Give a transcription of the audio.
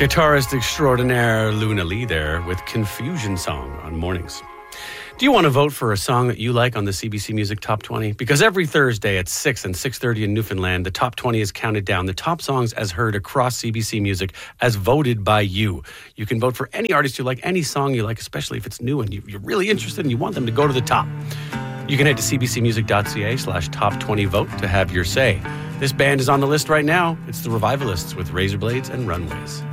Guitarist extraordinaire Luna Lee there with Confusion Song on Mornings. Do you want to vote for a song that you like on the CBC Music Top 20? Because every Thursday at 6 and 6:30 in Newfoundland, the Top 20 is counted down. The top songs as heard across CBC Music as voted by you. You can vote for any artist you like, any song you like, especially if it's new and you're really interested and you want them to go to the top. You can head to cbcmusic.ca/top20vote to have your say. This band is on the list right now. It's the Revivalists with Razor Blades and Runways.